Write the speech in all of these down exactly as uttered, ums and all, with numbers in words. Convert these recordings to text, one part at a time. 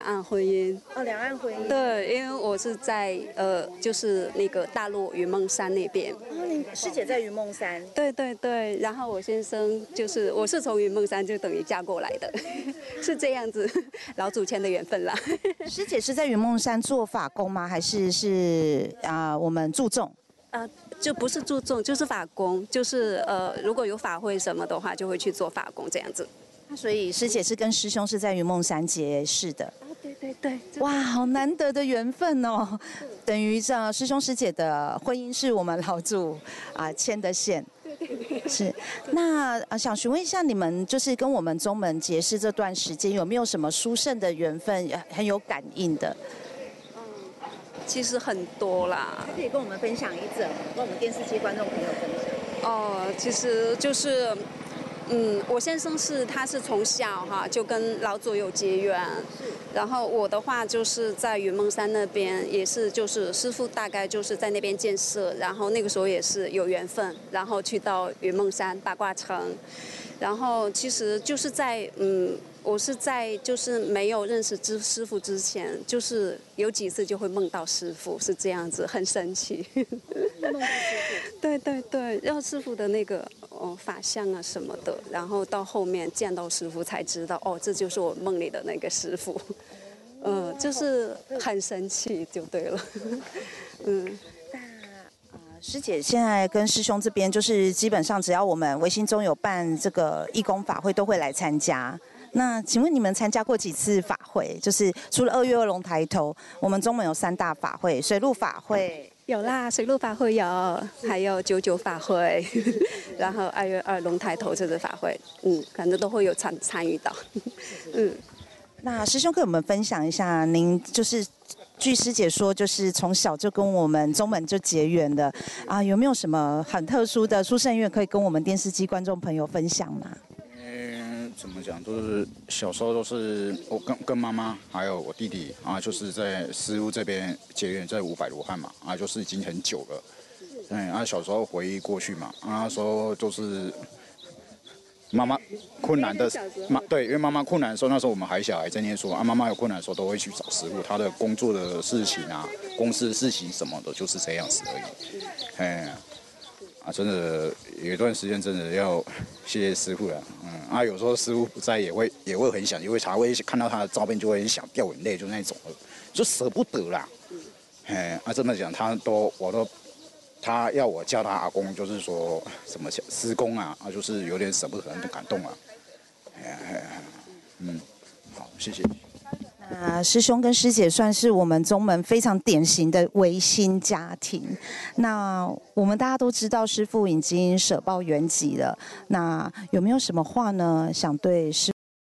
岸婚姻。 哦，两岸婚姻。 对，因为我是在呃，就是那个大陆云梦山那边。 哦，你师姐在云梦山。 对对对，然后我先生就是我是从云梦山就等于嫁过来的，是这样子，老祖先的缘分啦。 师姐是在云梦山做法工吗？还是是啊、呃、我们注重？ 呃，就不是注重，就是法工，就是呃，如果有法会什么的话，就会去做法工这样子。 所以师姐是跟师兄是在云梦山结识的。 啊，对对对。 哇，好难得的缘分哦！等于这师兄师姐的婚姻是我们老祖啊牵的线。 对对对。 是，那呃想询问一下，你们就是跟我们宗门结识这段时间，有没有什么殊胜的缘分，很有感应的？ 其实很多啦， 可以跟我们分享一则，跟我们电视机观众朋友分享。 哦，其实就是，嗯，我先生是他是从小哈就跟老祖有结缘，然后我的话就是在云梦山那边，也是就是师父大概就是在那边建设，然后那个时候也是有缘分，然后去到云梦山八卦城，然后其实就是在嗯。我是在就是没有认识之师傅之前，就是有几次就会梦到师傅，是这样子，很神奇。梦到师傅？对对对，然后师傅的那个哦法相啊什么的，然后到后面见到师傅才知道，哦，这就是我梦里的那个师傅。嗯、呃，就是很神奇，就对了。嗯。 师姐现在跟师兄这边，就是基本上只要我们唯心宗有办这个义工法会，都会来参加。那请问你们参加过几次法会？就是除了二月二龙抬头，我们宗门有三大法会，水陆法会有啦，水陆法会有，还有九九法会，然后二月二龙抬头这个法会，嗯，反正都会有参参与到，嗯。 那师兄跟我们分享一下，您就是据师姐说，就是从小就跟我们宗门就结缘的啊，有没有什么很特殊的殊胜愿可以跟我们电视机观众朋友分享吗？ 嗯，怎么讲？就是小时候都是我跟跟妈妈还有我弟弟啊，就是在师父这边结缘，在五百罗汉嘛啊，就是已经很久了。嗯，啊，小时候回忆过去嘛，啊，那时候就是妈妈困难的妈对，因为妈妈困难的时候，那时候我们还小，还在念书啊。妈妈有困难的时候，都会去找师傅，她的工作的事情啊，公司的事情什么的，就是这样子而已。哎，啊，真的有一段时间真的要谢谢师傅了。嗯，啊，有时候师傅不在，也会也会很想，因为才会看到他的照片，就会很想掉眼泪，就那种了，就舍不得啦。哎，啊，这么讲，他都我都。他要我叫他阿公，就是说什么师公啊，啊，就是有点舍不得，很感动啊。哎呀，哎呀，嗯，好，谢谢。 那师兄跟师姐算是我们宗门非常典型的唯心家庭。那我们大家都知道师父已经舍报原籍了，那有没有什么话呢？想对师？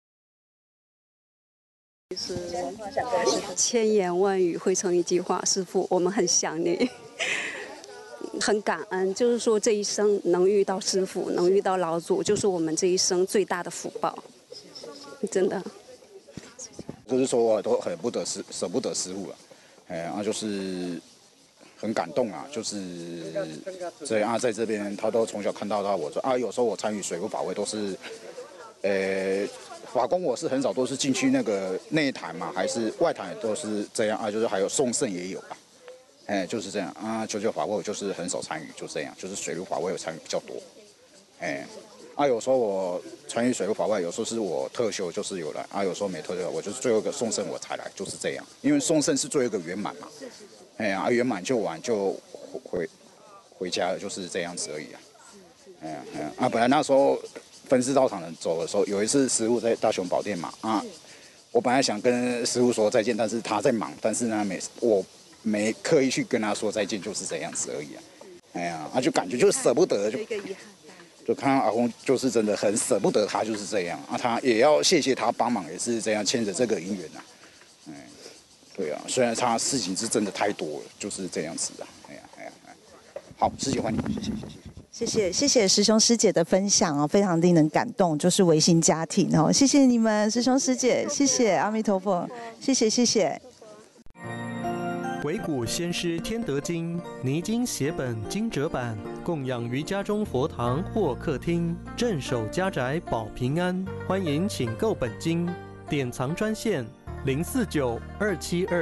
其实千言万语汇成一句话，师父，我们很想你。很感恩，就是说这一生能遇到师父，能遇到老祖，就是我们这一生最大的福报，真的。 就是说我都很不得师，舍不得师父了，哎，啊，就是很感动啊，就是这样啊，在这边他都从小看到他，我说啊，有时候我参与水陆法会都是，呃，法公我是很少都是进去那个内坛嘛，还是外坛都是这样啊，就是还有送圣也有啊。哎，就是这样啊，九九法会我就是很少参与，就这样，就是水陆法会有参与比较多。哎，啊，有时候我参与水陆法会，有时候是我特休就是有来，啊，有时候没特休，我就是最后一个送圣我才来，就是这样。因为送圣是最后一个圆满嘛，哎呀，啊，圆满就完就回回家了，就是这样子而已啊。哎呀，哎呀，啊，本来那时候分师道场人走的时候，有一次师父在大雄宝殿嘛，啊，我本来想跟师父说再见，但是他在忙，但是呢，没我。没刻意去跟他说再见，就是这样子而已啊。哎呀，啊就感觉就是舍不得，就就看到阿公就是真的很舍不得他，就是这样啊。他也要谢谢他帮忙，也是这样牵着这个姻缘呐。哎，对啊，虽然他事情是真的太多了，就是这样子啊。哎呀，哎呀，哎，好，师姐欢迎，谢谢，谢谢。 谢谢谢谢师兄师姐的分享哦，非常令人感动，就是唯心家庭哦，谢谢你们师兄师姐，谢谢阿弥陀佛，谢谢谢谢。 唯古先师天德经泥金写本精折版，供养于家中佛堂或客厅，镇守家宅保平安。欢迎请购本经，典藏专线零四九二七二